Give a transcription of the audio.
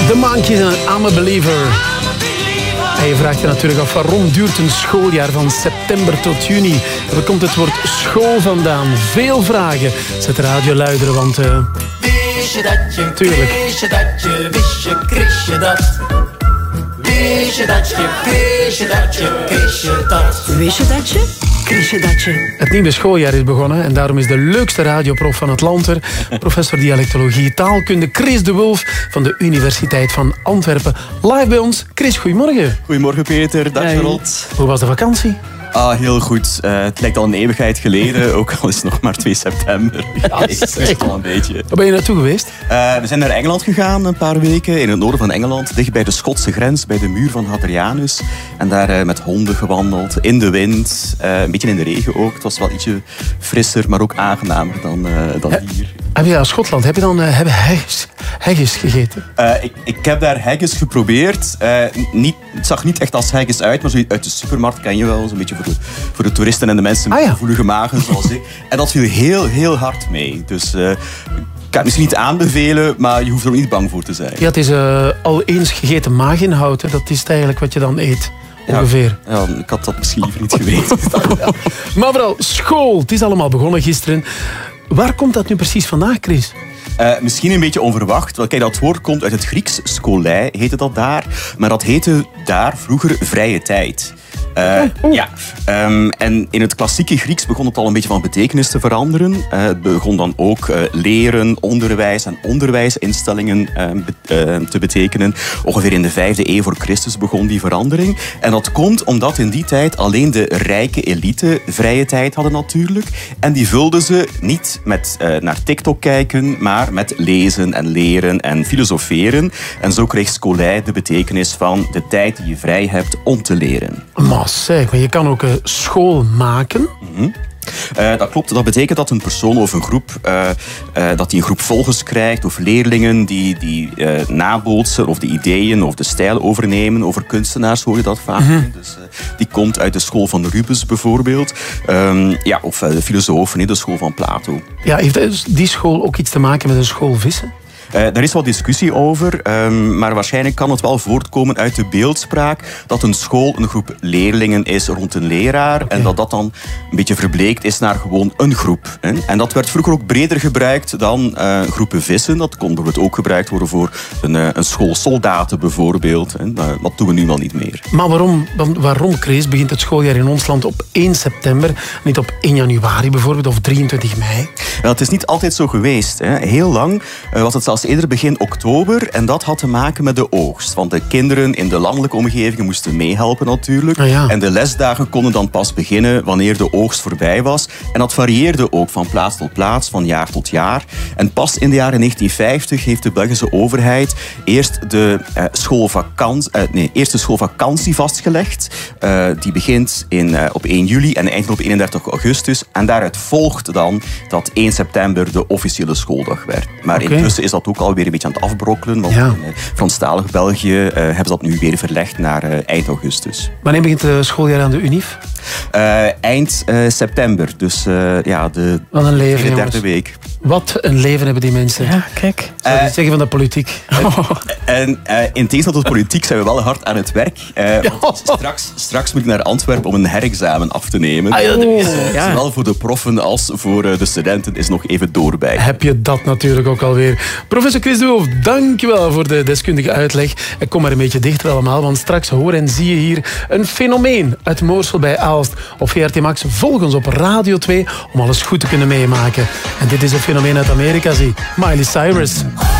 The Monkees en I'm a Believer. En je vraagt je natuurlijk af, waarom duurt een schooljaar van september tot juni? En waar komt het woord school vandaan? Veel vragen. Zet de radio luider, want... Wist je dat je, tuurlijk. wist je dat je, wist je, Chris je dat? Wist je dat je, wist je dat je, Chris je dat? Wist je dat je? Chris je dat je? Het nieuwe schooljaar is begonnen en daarom is de leukste radioprof van het land er, professor dialectologie taalkunde Chris de Wulf van de Universiteit van Antwerpen. Live bij ons. Chris, goedemorgen. Goedemorgen Peter, dag Charlotte. Hoe was de vakantie? Ah, heel goed. Het lijkt al een eeuwigheid geleden, ook al is het nog maar 2 september. Ja, ik wist het al een beetje. Waar ben je naartoe geweest? We zijn naar Engeland gegaan een paar weken, in het noorden van Engeland, dicht bij de Schotse grens, bij de muur van Hadrianus. En daar met honden gewandeld, in de wind, een beetje in de regen ook. Het was wel ietsje frisser, maar ook aangenamer dan hier. Heb je Schotland, heb je dan haggis gegeten? Ik heb daar haggis geprobeerd. Het zag niet echt als haggis uit, maar zo uit de supermarkt ken je wel. Zo'n beetje voor de toeristen en de mensen met gevoelige magen zoals ik. En dat viel heel, heel hard mee. Dus ik kan het misschien niet aanbevelen, maar je hoeft er ook niet bang voor te zijn. Ja, het is al eens gegeten maaginhoud. Hè. Dat is het eigenlijk wat je dan eet. Ongeveer. Ja, ik had dat misschien liever niet geweten. Ja. Maar vooral school. Het is allemaal begonnen gisteren. Waar komt dat nu precies vandaan, Chris? Misschien een beetje onverwacht. Wel, kijk, dat woord komt uit het Grieks. Skolei heette dat daar. Maar dat heette daar vroeger vrije tijd. Ja. En in het klassieke Grieks begon het al een beetje van betekenis te veranderen. Het begon dan ook leren, onderwijs en onderwijsinstellingen te betekenen. Ongeveer in de 5e eeuw voor Christus begon die verandering. En dat komt omdat in die tijd alleen de rijke elite vrije tijd hadden natuurlijk. En die vulden ze niet met naar TikTok kijken, maar met lezen en leren en filosoferen. En zo kreeg skolei de betekenis van de tijd die je vrij hebt om te leren. Maar zeg, maar je kan ook school maken. Dat klopt. Dat betekent dat een persoon of een groep dat die een groep volgers krijgt of leerlingen die nabootsen of de ideeën of de stijl overnemen. Over kunstenaars hoor je dat vaak. Dus, die komt uit de school van Rubens bijvoorbeeld. Of de filosofen, de school van Plato. Ja, heeft die school ook iets te maken met een school vissen? Daar is wat discussie over, maar waarschijnlijk kan het wel voortkomen uit de beeldspraak dat een school een groep leerlingen is rond een leraar en dat dan een beetje verbleekt is naar gewoon een groep. Hè. En dat werd vroeger ook breder gebruikt dan groepen vissen. Dat kon bijvoorbeeld ook gebruikt worden voor een school soldaten bijvoorbeeld. Hè. Dat doen we nu wel niet meer. Maar waarom, Chris, begint het schooljaar in ons land op 1 september, niet op 1 januari bijvoorbeeld of 23 mei? Wel, het is niet altijd zo geweest. Hè. Heel lang was het zelfs eerder begin oktober en dat had te maken met de oogst. Want de kinderen in de landelijke omgevingen moesten meehelpen natuurlijk. En de lesdagen konden dan pas beginnen wanneer de oogst voorbij was. En dat varieerde ook van plaats tot plaats, van jaar tot jaar. En pas in de jaren 1950 heeft de Belgische overheid eerst de schoolvakantie vastgelegd. Die begint op 1 juli en eindigt op 31 augustus. En daaruit volgt dan dat 1 september de officiële schooldag werd. Maar intussen is dat ook alweer een beetje aan het afbrokkelen. Want in Franstalig België hebben ze dat nu weer verlegd naar eind augustus. Wanneer begint het schooljaar aan de UNIF? Eind september. Dus de derde week. Wat een leven hebben die mensen. Ja, kijk. Zou je zeggen van de politiek? En in tegenstelling tot de politiek zijn we wel hard aan het werk. Straks moet ik naar Antwerpen om een herexamen af te nemen. Zowel voor de proffen als voor de studenten is nog even doorbij. Heb je dat natuurlijk ook alweer. Professor Chris de Wulf, dankjewel voor de deskundige uitleg. En kom maar een beetje dichter allemaal, want straks hoor en zie je hier een fenomeen uit Moorsel bij Aalst. Op VRT Max, volg ons op Radio 2 om alles goed te kunnen meemaken. En dit is een fenomeen uit Amerika, zie. Miley Cyrus.